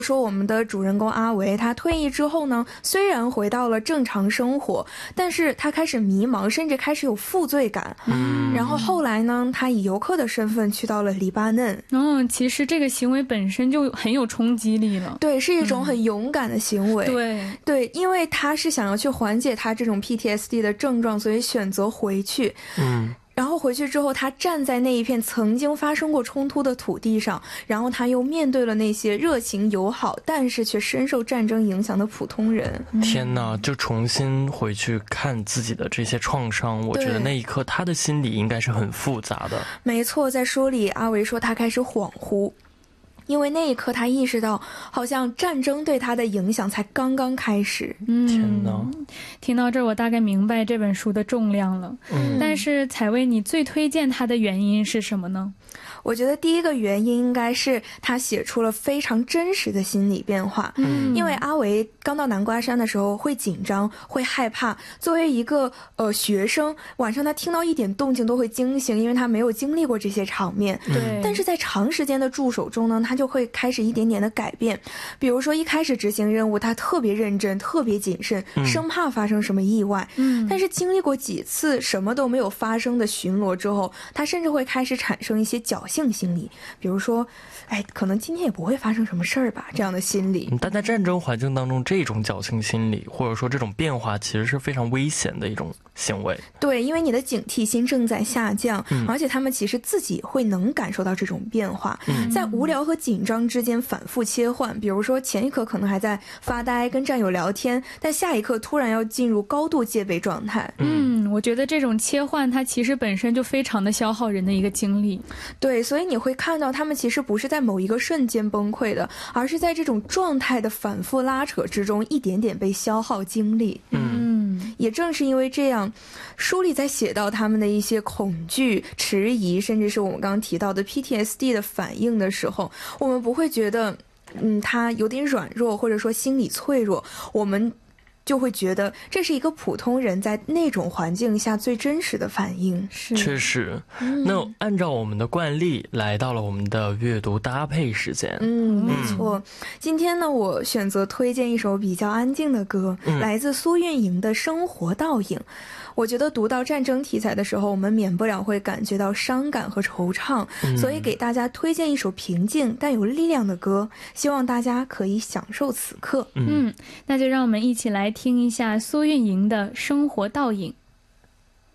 说我们的主人公阿维，他退役之后呢，虽然回到了正常生活，但是他开始迷茫，甚至开始有负罪感。然后后来呢，他以游客的身份去到了黎巴嫩。 其实这个行为本身就很有冲击力了。 对，是一种很勇敢的行为。 对， 因为他是想要去缓解他这种 PTSD 的症状，所以选择回去。然后回去之后，他站在那一片曾经发生过冲突的土地上，然后他又面对了那些热情友好但是却深受战争影响的普通人。 天哪，就重新回去看自己的这些创伤，我觉得那一刻他的心理应该是很复杂的。 没错，在书里阿维说他开始恍惚，因为那一刻他意识到好像战争对他的影响才刚刚开始。 天哪， 听到这儿我大概明白这本书的重量了。但是采薇，你最推荐它的原因是什么呢？ 我觉得第一个原因应该是他写出了非常真实的心理变化。因为阿维刚到南瓜山的时候会紧张会害怕，作为一个学生，晚上他听到一点动静都会惊醒，因为他没有经历过这些场面。但是在长时间的驻守中呢，他就会开始一点点的改变。比如说一开始执行任务他特别认真特别谨慎，生怕发生什么意外。但是经历过几次什么都没有发生的巡逻之后，他甚至会开始产生一些侥幸心理，比如说可能今天也不会发生什么事儿吧，这样的心理。 但在战争环境当中，这种侥幸心理或者说这种变化其实是非常危险的一种行为。 对，因为你的警惕心正在下降，而且他们其实自己会能感受到这种变化。在无聊和紧张之间反复切换，比如说前一刻可能还在发呆跟战友聊天，但下一刻突然要进入高度戒备状态。 我觉得这种切换它其实本身就非常的消耗人的一个精力。 对，所以你会看到他们其实不是在某一个瞬间崩溃的，而是在这种状态的反复拉扯之中一点点被消耗精力。也正是因为这样，书里在写到他们的一些恐惧迟疑，甚至是我们刚刚提到的 PTSD 的反应的时候，我们不会觉得他有点软弱或者说心理脆弱，我们就会觉得这是一个普通人在那种环境下最真实的反应。 确实。那按照我们的惯例，来到了我们的阅读搭配时间。 没错。今天呢，我选择推荐一首比较安静的歌，来自苏运莹的《生活倒影》。我觉得读到战争题材的时候，我们免不了会感觉到伤感和惆怅，所以给大家推荐一首平静但有力量的歌，希望大家可以享受此刻。 那就让我们一起来听一下苏运莹的《生活倒影》。